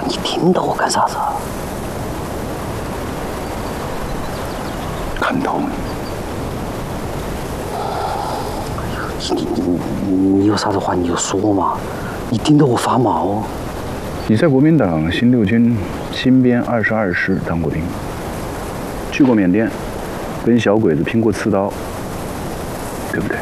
你听到我干啥子？ 看透你有啥子话你就说嘛，你盯得我发毛。 你在国民党新六军新编22师当过兵，去过缅甸，跟小鬼子拼过刺刀，对不对？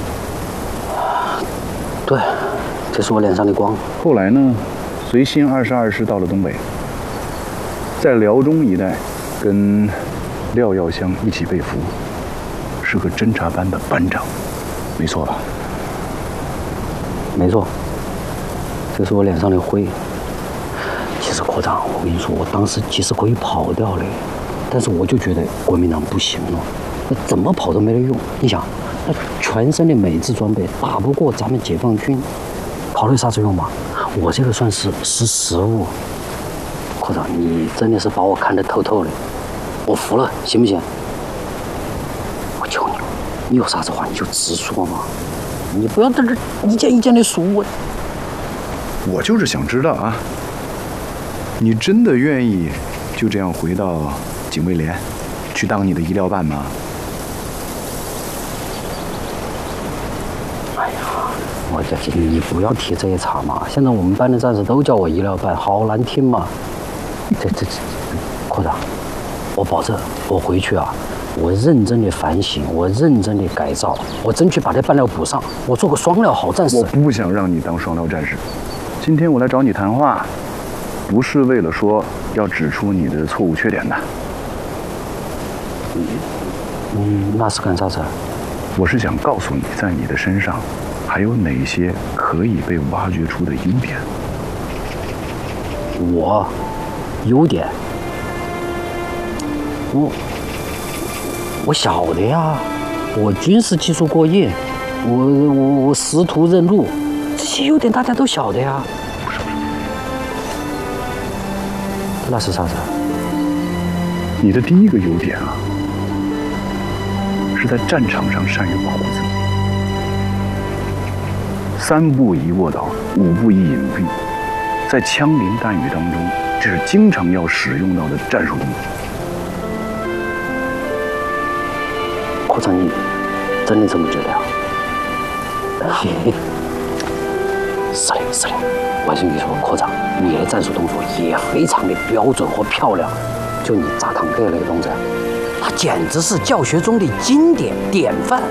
对，这是我脸上的光。 后来呢，随新22师到了东北，在辽中一带跟廖耀湘一起被俘，是个侦察班的班长，没错吧？ 没错，这是我脸上的灰。其实科长，我跟你说，我当时其实可以跑掉的，但是我就觉得国民党不行了，那怎么跑都没得用。你想，那全身的美制装备打不过咱们解放军，跑了有啥子用嘛？我这个算是识物。科长，你真的是把我看得透透的，我服了，行不行？我求你了，你有啥子话你就直说嘛，你不要在这一件一件的数我。 我就是想知道啊，你真的愿意就这样回到警卫连，去当你的医疗办吗？ 哎呀，我这你不要提这一茬嘛！现在我们班的战士都叫我医疗办，好难听嘛！这，科长，我保证，我回去啊，我认真的反省，我认真的改造，我争取把这半料补上，我做个双料好战士。 我不想让你当双料战士。今天我来找你谈话，不是为了说要指出你的错误缺点的。 那是干啥子？ 我是想告诉你，在你的身上还有哪些可以被挖掘出的优点。 我优点，我晓得呀，我军事技术过硬，我识途认路，这些优点大家都晓得呀。那是啥子？ 你的第一个优点啊，是在战场上善于保护自己。3步一卧倒，5步一隐蔽，在枪林弹雨当中，这是经常要使用到的战术动作。 科长，你真的这么觉得呀？是的，我跟你说，科长，你的战术动作也非常的标准和漂亮。就你炸坦克那个动作，它简直是教学中的经典典范。